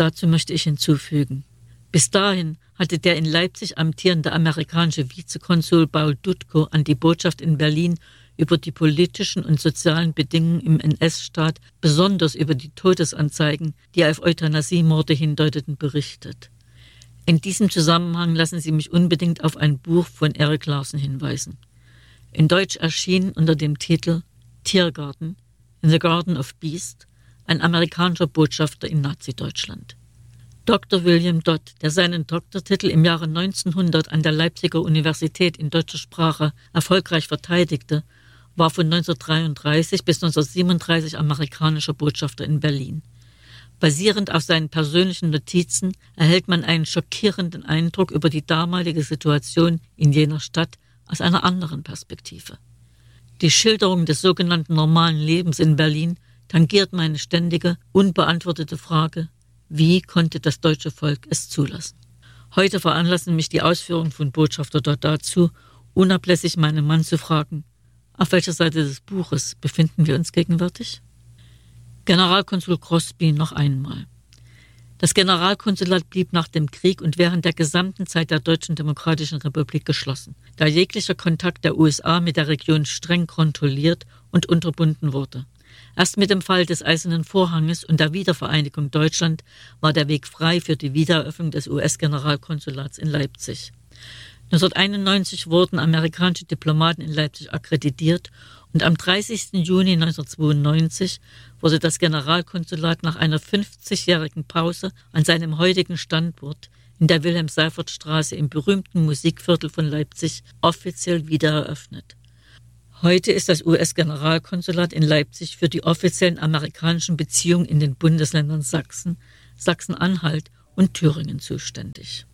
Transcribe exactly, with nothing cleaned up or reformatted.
Dazu möchte ich hinzufügen: Bis dahin hatte der in Leipzig amtierende amerikanische Vizekonsul Paul Dutko an die Botschaft in Berlin über die politischen und sozialen Bedingungen im N S-Staat, besonders über die Todesanzeigen, die auf Euthanasiemorde hindeuteten, berichtet. In diesem Zusammenhang lassen Sie mich unbedingt auf ein Buch von Erik Larson hinweisen. In Deutsch erschienen unter dem Titel Tiergarten, in the Garden of Beasts, ein amerikanischer Botschafter in Nazi-Deutschland. Doktor William Dodd, der seinen Doktortitel im Jahre neunzehnhundert an der Leipziger Universität in deutscher Sprache erfolgreich verteidigte, war von neunzehnhundertdreiunddreißig bis neunzehnhundertsiebenunddreißig amerikanischer Botschafter in Berlin. Basierend auf seinen persönlichen Notizen erhält man einen schockierenden Eindruck über die damalige Situation in jener Stadt aus einer anderen Perspektive. Die Schilderung des sogenannten normalen Lebens in Berlin tangiert meine ständige, unbeantwortete Frage: Wie konnte das deutsche Volk es zulassen? Heute veranlassen mich die Ausführungen von Botschafter Dodd dazu, unablässig meinen Mann zu fragen: Auf welcher Seite des Buches befinden wir uns gegenwärtig? Generalkonsul Crosby noch einmal. Das Generalkonsulat blieb nach dem Krieg und während der gesamten Zeit der Deutschen Demokratischen Republik geschlossen, da jeglicher Kontakt der U S A mit der Region streng kontrolliert und unterbunden wurde. Erst mit dem Fall des Eisernen Vorhanges und der Wiedervereinigung Deutschland war der Weg frei für die Wiedereröffnung des U S-Generalkonsulats in Leipzig. neunzehnhunderteinundneunzig wurden amerikanische Diplomaten in Leipzig akkreditiert und am dreißigsten Juni neunzehnhundertzweiundneunzig wurde das Generalkonsulat nach einer fünfzigjährigen Pause an seinem heutigen Standort in der Wilhelm-Seiffert-Straße im berühmten Musikviertel von Leipzig offiziell wieder eröffnet. Heute ist das U S-Generalkonsulat in Leipzig für die offiziellen amerikanischen Beziehungen in den Bundesländern Sachsen, Sachsen-Anhalt und Thüringen zuständig.